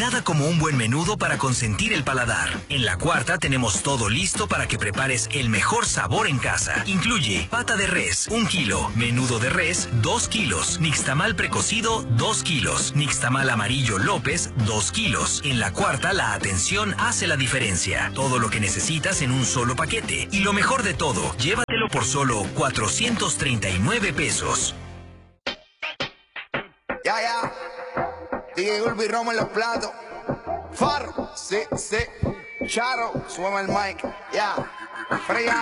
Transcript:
Nada como un buen menudo para consentir el paladar. En La Cuarta tenemos todo listo para que prepares el mejor sabor en casa. Incluye pata de res, 1 kilo, menudo de res, 2 kilos, nixtamal precocido, 2 kilos, nixtamal amarillo López, 2 kilos. En La Cuarta la atención hace la diferencia. Todo lo que necesitas en un solo paquete. Y lo mejor de todo, llévatelo por solo 439 pesos. Ya. DJ Urbi Romo en los platos. Farro, sí. Charo, súbeme el mic. Ya. Freya.